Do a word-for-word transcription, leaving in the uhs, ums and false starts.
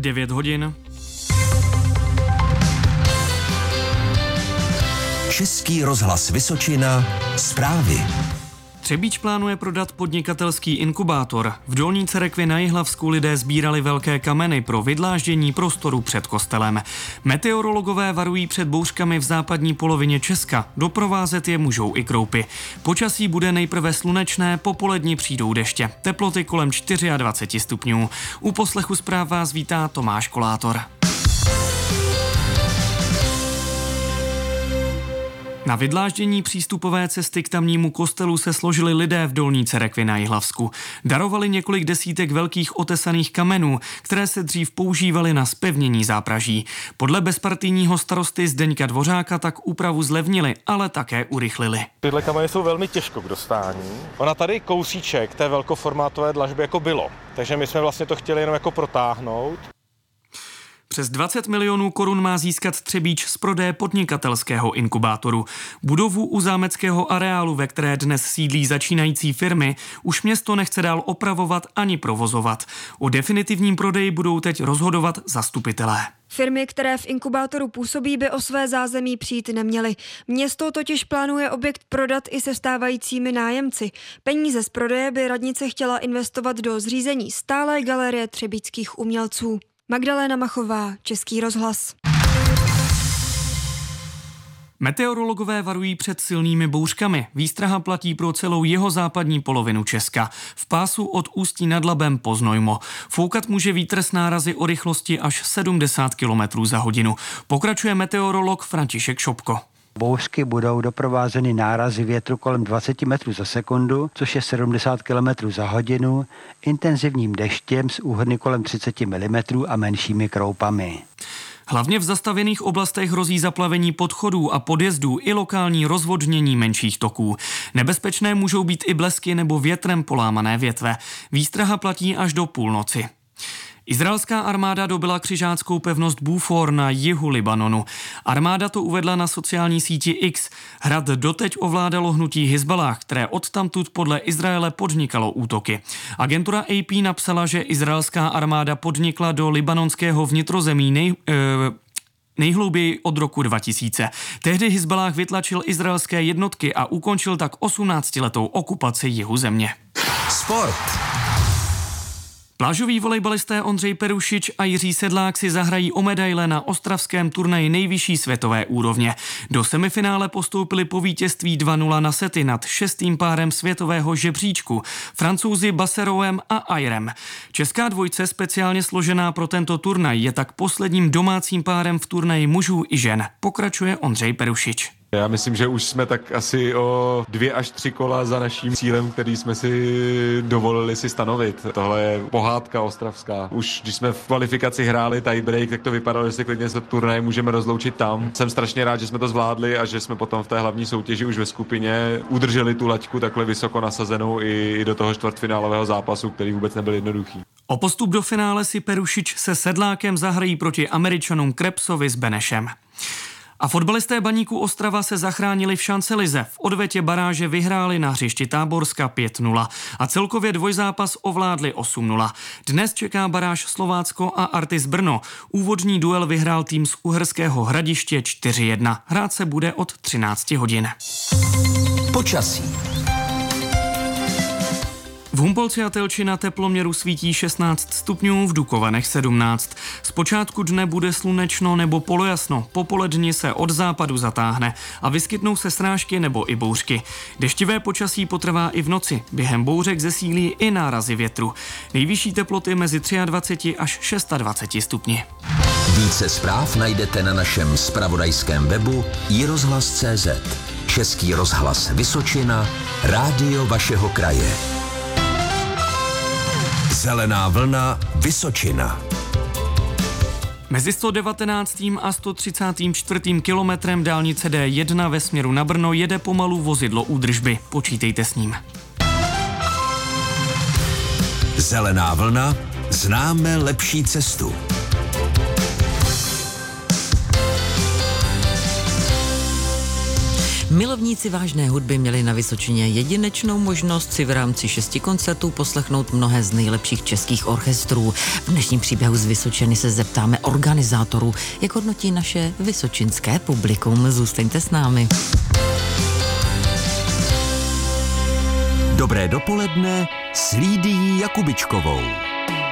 devět hodin. Český rozhlas Vysočina, zprávy. Třebíč plánuje prodat podnikatelský inkubátor. V Dolní Cerekvi na Jihlavsku lidé sbírali velké kameny pro vydláždění prostoru před kostelem. Meteorologové varují před bouřkami v západní polovině Česka. Doprovázet je můžou i kroupy. Počasí bude nejprve slunečné, popolední přijdou deště. Teploty kolem dvacet čtyři stupňů. U poslechu zpráv vás vítá Tomáš Kolátor. Na vydláždění přístupové cesty k tamnímu kostelu se složili lidé v Dolní Cerekvi na Jihlavsku. Darovali několik desítek velkých otesaných kamenů, které se dřív používaly na zpevnění zápraží. Podle bezpartijního starosty Zdeňka Dvořáka tak úpravu zlevnili, ale také urychlili. Tyhle kameny jsou velmi těžko k dostání. Ona tady kousíček té velkoformátové dlažby jako bylo, takže my jsme vlastně to chtěli jenom jako protáhnout. Přes dvacet milionů korun má získat Třebíč z prodeje podnikatelského inkubátoru. Budovu u zámeckého areálu, ve které dnes sídlí začínající firmy, už město nechce dál opravovat ani provozovat. O definitivním prodeji budou teď rozhodovat zastupitelé. Firmy, které v inkubátoru působí, by o své zázemí přijít neměly. Město totiž plánuje objekt prodat i se stávajícími nájemci. Peníze z prodeje by radnice chtěla investovat do zřízení stálé galerie třebíčských umělců. Magdalena Machová, Český rozhlas. Meteorologové varují před silnými bouřkami. Výstraha platí pro celou jihozápadní polovinu Česka. V pásu od Ústí nad Labem po Znojmo. Foukat může vítr s nárazy o rychlosti až sedmdesát kilometrů za hodinu. Pokračuje meteorolog František Šopko. Bouřky budou doprovázeny nárazy větru kolem dvacet metrů za sekundu, což je sedmdesát kilometrů za hodinu, intenzivním deštěm s úhrny kolem třicet milimetrů a menšími kroupami. Hlavně v zastavěných oblastech hrozí zaplavení podchodů a podjezdů i lokální rozvodnění menších toků. Nebezpečné můžou být i blesky nebo větrem polámané větve. Výstraha platí až do půlnoci. Izraelská armáda dobyla křižáckou pevnost Búfor na jihu Libanonu. Armáda to uvedla na sociální síti X. Hrad doteď ovládalo hnutí Hizballáh, které odtamtud podle Izraele podnikalo útoky. Agentura A P napsala, že izraelská armáda podnikla do libanonského vnitrozemí nej... E, nejhlouběji od roku dva tisíce. Tehdy Hizballáh vytlačil izraelské jednotky a ukončil tak osmnáctiletou okupaci jihu země. Sport. Plážoví volejbalisté Ondřej Perušič a Jiří Sedlák si zahrají o medaile na ostravském turnaji nejvyšší světové úrovně. Do semifinále postoupili po vítězství dva nula na sety nad šestým párem světového žebříčku, Francouzi Basserouem a Ayrem. Česká dvojce, speciálně složená pro tento turnaj, je tak posledním domácím párem v turnaji mužů i žen, pokračuje Ondřej Perušič. Já myslím, že už jsme tak asi o dvě až tři kola za naším cílem, který jsme si dovolili si stanovit. Tohle je pohádka ostravská. Už když jsme v kvalifikaci hráli tiebreak, tak to vypadalo, že se klidně z turnaje můžeme rozloučit tam. Jsem strašně rád, že jsme to zvládli a že jsme potom v té hlavní soutěži už ve skupině udrželi tu laťku takhle vysoko nasazenou i do toho čtvrtfinálového zápasu, který vůbec nebyl jednoduchý. O postup do finále si Perušič se Sedlákem zahrají proti Američanům Krebsovi s Benešem. A fotbalisté Baníku Ostrava se zachránili v šancelize. V odvetě baráže vyhráli na hřišti Táborska pět nula a celkově dvojzápas ovládli osm nula. Dnes čeká baráž Slovácko a Artis Brno. Úvodní duel vyhrál tým z Uherského Hradiště čtyři jedna. Hrát se bude od třinácti hodin. Počasí. V Humpolci a Telči na teploměru svítí šestnáct stupňů, v Dukovanech sedmnáct. Zpočátku dne bude slunečno nebo polojasno, popoledni se od západu zatáhne a vyskytnou se srážky nebo i bouřky. Deštivé počasí potrvá i v noci, během bouřek zesílí i nárazy větru. Nejvyšší teploty mezi dvacet tři až dvacet šest stupni. Více zpráv najdete na našem zpravodajském webu i rozhlas tečka cé zet. Český rozhlas Vysočina, rádio vašeho kraje. Zelená vlna Vysočina. Mezi sto devatenáctým a sto třicátým čtvrtým kilometrem dálnice D jedna ve směru na Brno jede pomalu vozidlo údržby. Počítejte s ním. Zelená vlna, známe lepší cestu. Milovníci vážné hudby měli na Vysočině jedinečnou možnost si v rámci šesti koncertů poslechnout mnohé z nejlepších českých orchestrů. V dnešním příběhu z Vysočiny se zeptáme organizátorů, jak hodnotí naše vysočinské publikum. Zůstaňte s námi. Dobré dopoledne s Lídií Jakubičkovou.